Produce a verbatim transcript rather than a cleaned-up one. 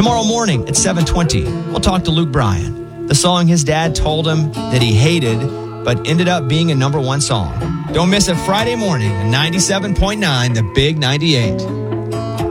Tomorrow morning at seven twenty, we'll talk to Luke Bryan. The song his dad told him that he hated, but ended up being a number one song. Don't miss it Friday morning at ninety-seven point nine, The Big ninety-eight.